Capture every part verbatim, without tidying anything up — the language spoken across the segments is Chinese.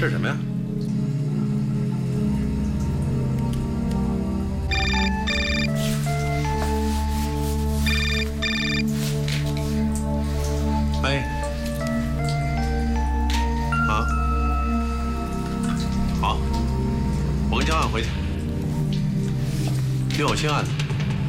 吃什么呀？哎，啊，好，我跟江岸回去，又有新案子。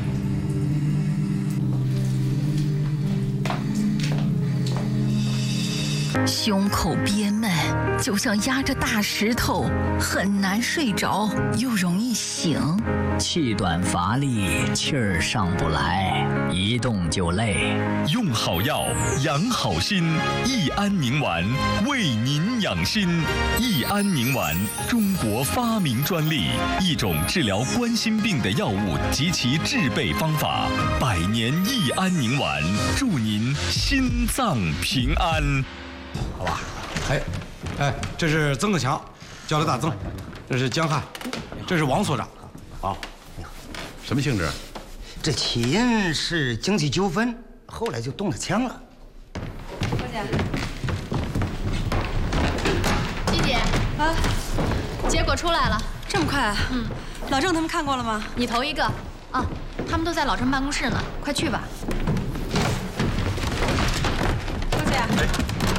胸口憋闷，就像压着大石头，很难睡着，又容易醒。 气短乏力，气儿上不来，一动就累。 用好药，养好心，益安宁丸为您养心。益安宁丸，中国发明专利，一种治疗冠心病的药物及其制备方法。百年益安宁丸，祝您心脏平安。 好吧，哎，哎，这是曾克强，叫他大曾；这是江汉，这是王所长。 好，什么性质？ 这起因是经济纠纷，后来就动了枪了。 郭姐， 季姐啊， 结果出来了， 这么快啊？ 嗯， 老郑他们看过了吗？ 你头一个啊，他们都在老郑办公室呢，快去吧。 郭姐。哎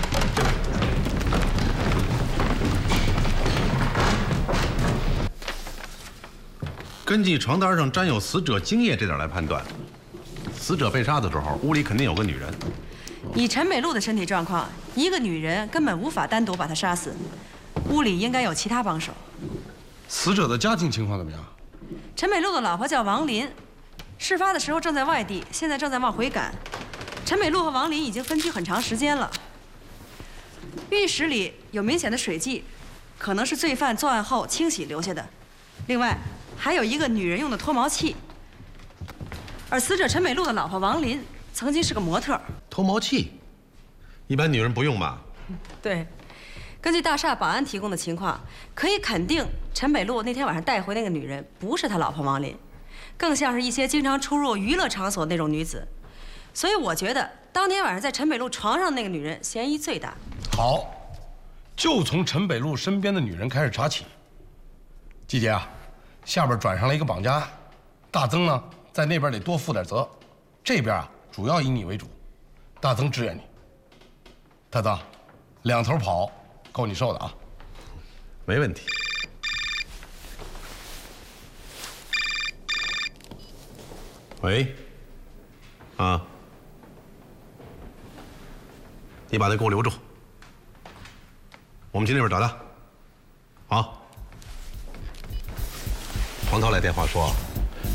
根据床单上沾有死者精液这点来判断，死者被杀的时候，屋里肯定有个女人。 以陈美露的身体状况，一个女人根本无法单独把她杀死，屋里应该有其他帮手。 死者的家庭情况怎么样？ 陈美露的老婆叫王林，事发的时候正在外地，现在正在往回赶。陈美露和王林已经分居很长时间了。浴室里有明显的水迹，可能是罪犯作案后清洗留下的。另外， 还有一个女人用的脱毛器，而死者陈美露的老婆王林曾经是个模特。 脱毛器，一般女人不用吧？ 对，根据大厦保安提供的情况，可以肯定陈美露那天晚上带回那个女人不是她老婆王林，更像是一些经常出入娱乐场所那种女子。所以我觉得当天晚上在陈美露床上的那个女人嫌疑最大。 好，就从陈美露身边的女人开始查起。季姐啊。 下边转上来一个绑架案，大曾呢在那边得多负点责，这边啊主要以你为主，大曾支援你。大曾，两头跑，够你受的啊。 没问题。喂，啊，你把他给我留住，我们去那边找他。好。 黄涛来电话说，